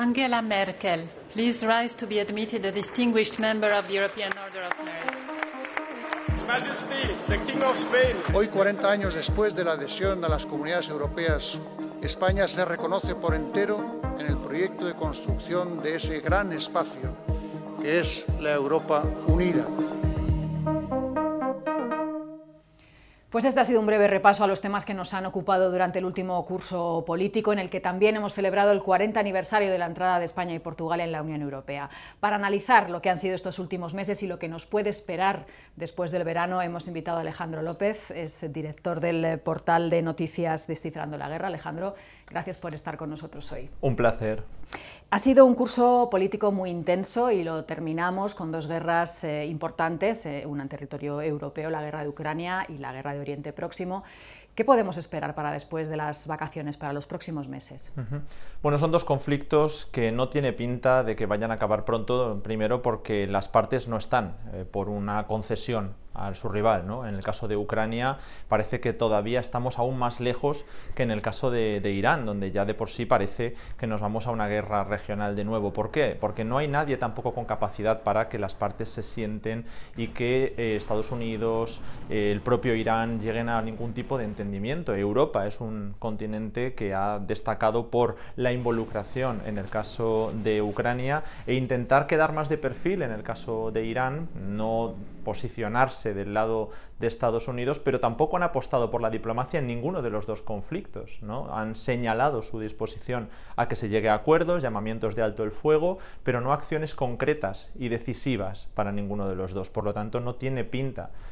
Angela Merkel, please rise to be admitted a distinguished member of the European Order of Merit. His Majesty, the King of Spain. Hoy, 40 años después de la adhesión a las comunidades europeas, España se reconoce por entero en el proyecto de construcción de ese gran espacio que es la Europa unida. Pues este ha sido un breve repaso a los temas que nos han ocupado durante el último curso político, en el que también hemos celebrado el 40 aniversario de la entrada de España y Portugal en la Unión Europea. Para analizar lo que han sido estos últimos meses y lo que nos puede esperar después del verano, hemos invitado a Alejandro López, es director del portal de noticias Descifrando la Guerra. Alejandro, gracias por estar con nosotros hoy. Un placer. Ha sido un curso político muy intenso y lo terminamos con dos guerras importantes, una en territorio europeo, la guerra de Ucrania, y la guerra de Oriente Próximo. ¿Qué podemos esperar para después de las vacaciones, para los próximos meses? Bueno, son dos conflictos que no tiene pinta de que vayan a acabar pronto, primero porque las partes no están por una concesión a su rival, ¿no? En el caso de Ucrania parece que todavía estamos aún más lejos que en el caso de Irán, donde ya de por sí parece que nos vamos a una guerra regional de nuevo. ¿Por qué? Porque no hay nadie tampoco con capacidad para que las partes se sienten y que Estados Unidos, el propio Irán lleguen a ningún tipo de entendimiento. Europa es un continente que ha destacado por la involucración en el caso de Ucrania e intentar quedar más de perfil en el caso de Irán, no posicionarse del lado de Estados Unidos, pero tampoco han apostado por la diplomacia en ninguno de los dos conflictos, ¿no? Han señalado su disposición a que se llegue a acuerdos, llamamientos de alto el fuego, pero no acciones concretas y decisivas para ninguno de los dos. Por lo tanto, no tiene pinta